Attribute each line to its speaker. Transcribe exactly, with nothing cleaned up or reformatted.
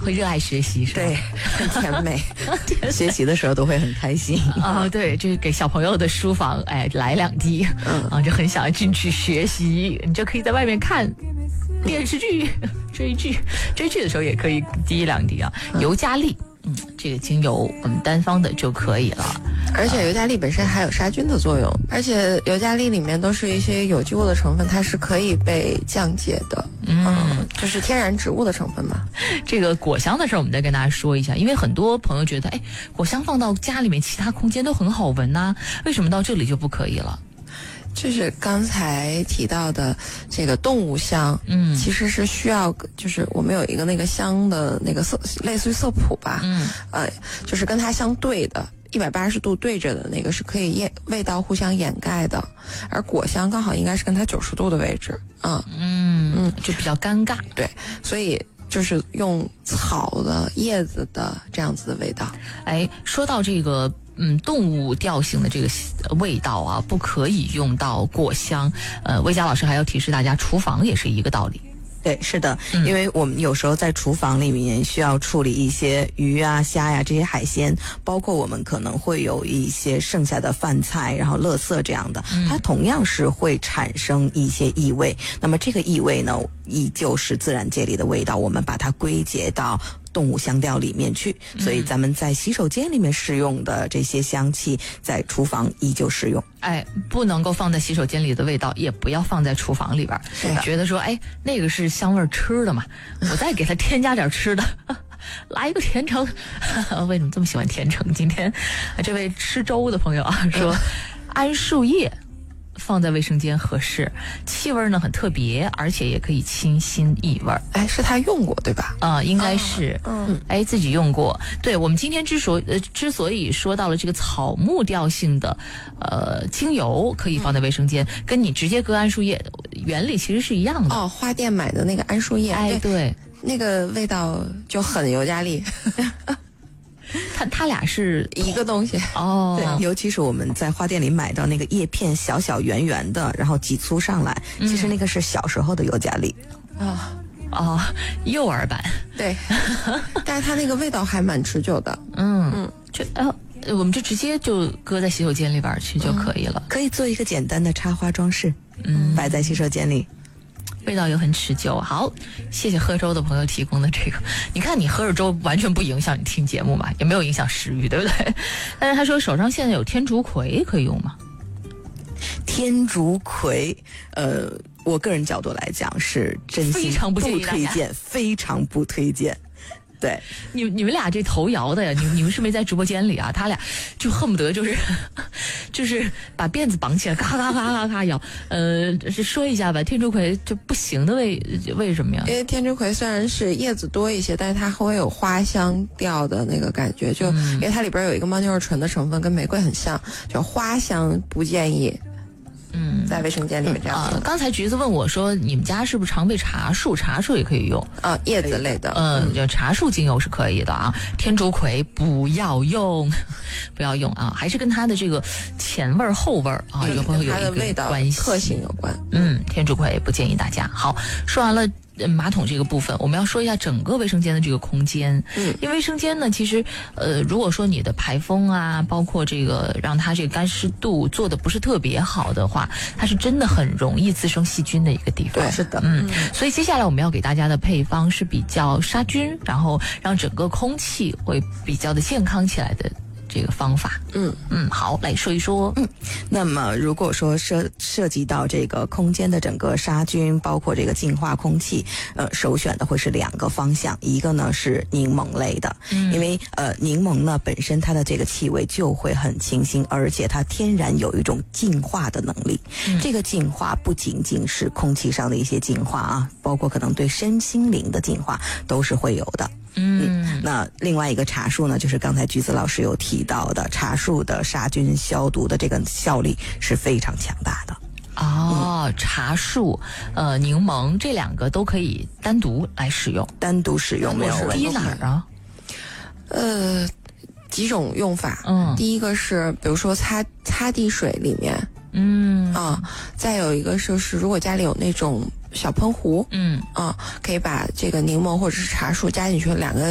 Speaker 1: 会热爱学习是吧？
Speaker 2: 对，很甜美，学习的时候都会很开心
Speaker 1: 啊、哦。对，这给小朋友的书房，哎，来两滴，嗯啊，就很想要进去学习，你就可以在外面看电视剧、追剧，追剧的时候也可以滴两滴啊，尤加利。嗯，这个精油我们单方的就可以了，
Speaker 2: 而且尤加利本身还有杀菌的作用，而且尤加利里面都是一些有机物的成分，它是可以被降解的，嗯，嗯就是天然植物的成分嘛。
Speaker 1: 这个果香的事儿，我们再跟大家说一下，因为很多朋友觉得，哎，果香放到家里面其他空间都很好闻呐、啊，为什么到这里就不可以了？
Speaker 2: 就是刚才提到的这个动物香，嗯，其实是需要，就是我们有一个那个香的那个色，类似于色谱吧，嗯，呃，就是跟它相对的，一百八十度对着的那个是可以掩味道互相掩盖的，而果香刚好应该是跟它九十度的位置，啊，
Speaker 1: 嗯嗯，就比较尴尬，
Speaker 2: 对，所以就是用草的叶子的这样子的味道。
Speaker 1: 哎，说到这个。嗯，动物调性的这个味道啊，不可以用到果香。呃，魏佳老师还要提示大家，厨房也是一个道理。
Speaker 3: 对，是的，嗯、因为我们有时候在厨房里面需要处理一些鱼啊、虾呀、这些海鲜，包括我们可能会有一些剩下的饭菜，然后垃圾这样的，嗯、它同样是会产生一些异味。那么这个异味呢，依旧是自然界里的味道，我们把它归结到动物香调里面去，所以咱们在洗手间里面使用的这些香气，在厨房依旧适用。
Speaker 1: 哎，不能够放在洗手间里的味道，也不要放在厨房里边。觉得说，哎，那个是香味吃的嘛，我再给它添加点吃的，来一个甜橙。为什么这么喜欢甜橙？今天这位吃粥的朋友啊说，桉树叶放在卫生间合适，气味呢很特别，而且也可以清新异味。
Speaker 2: 哎，是他用过对吧？
Speaker 1: 啊、呃，应该是，嗯，哎，自己用过。对，我们今天之所呃之所以说到了这个草木调性的呃精油可以放在卫生间，嗯、跟你直接割桉树叶原理其实是一样的。
Speaker 2: 哦，花店买的那个桉树叶，
Speaker 1: 哎，对，
Speaker 2: 那个味道就很尤加利。
Speaker 1: 它它俩是
Speaker 2: 一个东西
Speaker 1: 哦，
Speaker 3: 对，尤其是我们在花店里买到那个叶片小小圆圆的，然后挤粗上来，嗯、其实那个是小时候的尤加利
Speaker 2: 啊
Speaker 1: 哦，幼儿版
Speaker 2: 对，但是它那个味道还蛮持久的，
Speaker 1: 嗯嗯，就呃。我们就直接就搁在洗手间里边去就可以了，
Speaker 3: 嗯、可以做一个简单的插花装饰，嗯，摆在洗手间里。
Speaker 1: 味道又很持久。好，谢谢喝粥的朋友提供的这个。你看，你喝着粥完全不影响你听节目嘛，也没有影响食欲，对不对？但是他说手上现在有天竺葵可以用吗？
Speaker 3: 天竺葵，呃，我个人角度来讲是真心
Speaker 1: 非常不
Speaker 3: 不推荐，非常不推荐。对，
Speaker 1: 你你们俩这头摇的呀，你你们是没在直播间里啊？他俩就恨不得就是就是把辫子绑起来，咔咔咔咔咔摇。呃，说一下吧，天竺葵就不行的为为什么呀？
Speaker 2: 因为天竺葵虽然是叶子多一些，但是它会有花香调的那个感觉，就、嗯、因为它里边有一个牦牛儿醇的成分，跟玫瑰很像，就花香不建议。嗯，在卫生间里面这样。
Speaker 1: 啊，刚才橘子问我说，你们家是不是常备茶树？茶树也可以用
Speaker 2: 啊，叶子类的。
Speaker 1: 嗯，就茶树精油是可以的啊。天竺葵不要用，不要用啊，还是跟它的这个前味儿后味儿啊，有会有一个关系
Speaker 2: 特性有关。
Speaker 1: 嗯，天竺葵不建议大家。好，说完了。马桶这个部分，我们要说一下整个卫生间的这个空间。嗯，因为卫生间呢，其实呃，如果说你的排风啊，包括这个让它这个干湿度做的不是特别好的话，它是真的很容易滋生细菌的一个地方。
Speaker 2: 对，是的。
Speaker 1: 嗯，所以接下来我们要给大家的配方是比较杀菌，然后让整个空气会比较的健康起来的。这个方法，嗯嗯，好，来说一说，
Speaker 3: 嗯，那么如果说涉涉及到这个空间的整个杀菌，包括这个净化空气，呃，首选的会是两个方向，一个呢是柠檬类的，嗯，因为呃柠檬呢本身它的这个气味就会很清新，而且它天然有一种净化的能力，嗯、这个净化不仅仅是空气上的一些净化啊，包括可能对身心灵的净化都是会有的。嗯，那另外一个茶树呢，就是刚才橘子老师有提到的，茶树的杀菌消毒的这个效力是非常强大的。
Speaker 1: 哦，嗯、茶树、呃，柠檬这两个都可以单独来使用，
Speaker 3: 单独使用没有问题。
Speaker 1: 滴哪儿啊？
Speaker 2: 呃，几种用法。嗯，第一个是比如说擦擦地水里面，嗯啊，再有一个就是如果家里有那种小喷壶，嗯啊，可以把这个柠檬或者是茶树加进去，两个